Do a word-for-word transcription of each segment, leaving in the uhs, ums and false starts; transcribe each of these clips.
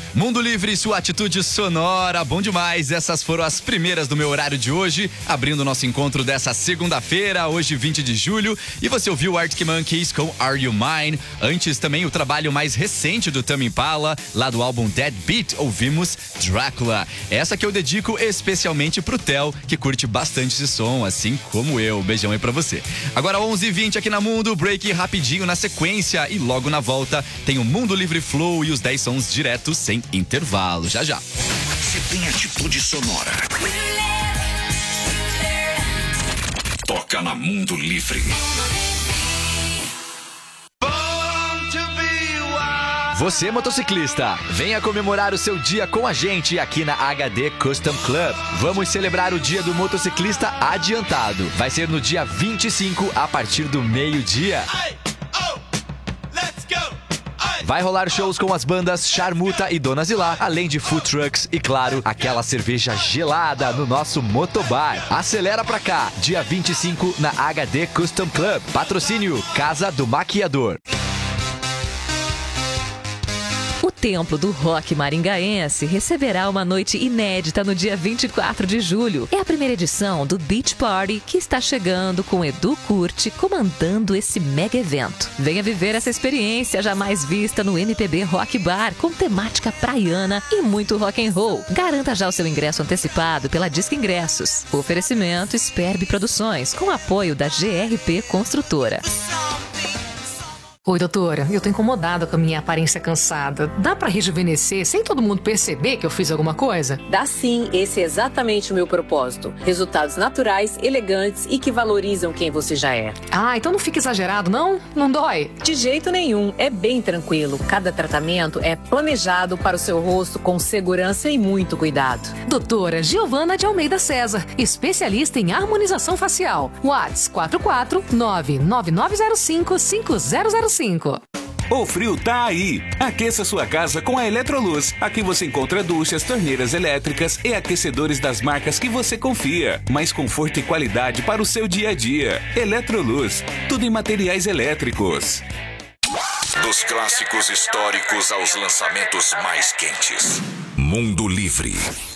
Mundo Livre, sua atitude sonora, bom demais. Essas foram as primeiras do meu horário de hoje, abrindo o nosso encontro dessa segunda-feira, hoje vinte de julho. E você ouviu Arctic Monkeys com Are You Mine? Antes também o trabalho mais recente do Tame Impala, lá do álbum Dead Beat, ouvimos Drácula. Essa que eu dedico especialmente pro Theo, que curte bastante esse som, assim como eu. Beijão aí pra você. Agora onze e vinte aqui na Mundo, break rapidinho na sequência e logo na volta tem o Mundo Livre Flow e os dez sons diretos sem intervalo. Já já. Você tem atitude sonora. Toca na Mundo Livre. Você, motociclista, venha comemorar o seu dia com a gente aqui na H D Custom Club. Vamos celebrar o Dia do Motociclista adiantado. Vai ser no dia vinte e cinco, a partir do meio-dia. Vai rolar shows com as bandas Charmuta e Dona Zilá, além de food trucks e, claro, aquela cerveja gelada no nosso motobar. Acelera pra cá, dia vinte e cinco na H D Custom Club. Patrocínio Casa do Maquiador. O Templo do Rock Maringaense receberá uma noite inédita no dia vinte e quatro de julho. É a primeira edição do Beach Party que está chegando com Edu Curti comandando esse mega evento. Venha viver essa experiência jamais vista no M P B Rock Bar com temática praiana e muito rock and roll. Garanta já o seu ingresso antecipado pela Disque Ingressos. Oferecimento Sperb Produções com apoio da G R P Construtora. Oi, doutora, eu tô incomodada com a minha aparência cansada. Dá pra rejuvenescer sem todo mundo perceber que eu fiz alguma coisa? Dá sim, esse é exatamente o meu propósito. Resultados naturais, elegantes e que valorizam quem você já é. Ah, então não fica exagerado, não? Não dói? De jeito nenhum, é bem tranquilo. Cada tratamento é planejado para o seu rosto com segurança e muito cuidado. Doutora Giovana de Almeida César, especialista em harmonização facial. WhatsApp quatro quatro nove nove nove zero cinco cinco zero zero cinco. O frio tá aí. Aqueça sua casa com a Eletroluz. Aqui você encontra duchas, torneiras elétricas e aquecedores das marcas que você confia. Mais conforto e qualidade para o seu dia a dia. Eletroluz. Tudo em materiais elétricos. Dos clássicos históricos aos lançamentos mais quentes. Mundo Livre.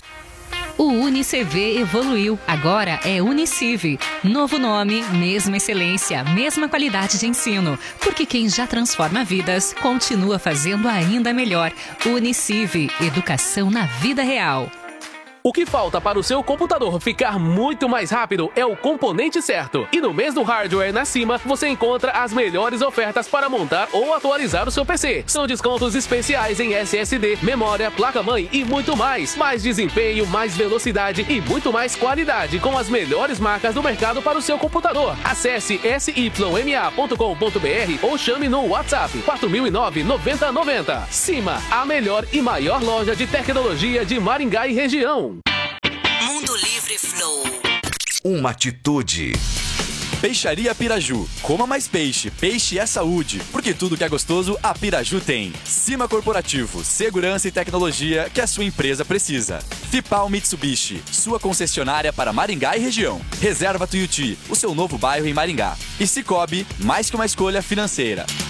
O UniCV evoluiu, agora é Uniciv. Novo nome, mesma excelência, mesma qualidade de ensino. Porque quem já transforma vidas, continua fazendo ainda melhor. Uniciv, educação na vida real. O que falta para o seu computador ficar muito mais rápido é o componente certo. E no mês do hardware na Cima, você encontra as melhores ofertas para montar ou atualizar o seu P C. São descontos especiais em S S D, memória, placa-mãe e muito mais. Mais desempenho, mais velocidade e muito mais qualidade com as melhores marcas do mercado para o seu computador. Acesse s y m a ponto com ponto b r ou chame no WhatsApp quatro mil e nove, noventa noventa. Cima, a melhor e maior loja de tecnologia de Maringá e região. Mundo Livre Flow. Uma atitude. Peixaria Piraju. Coma mais peixe. Peixe é saúde. Porque tudo que é gostoso, a Piraju tem. Cima Corporativo. Segurança e tecnologia que a sua empresa precisa. Fipal Mitsubishi. Sua concessionária para Maringá e região. Reserva Tuiuti. O seu novo bairro em Maringá. E Cicobi. Mais que uma escolha financeira.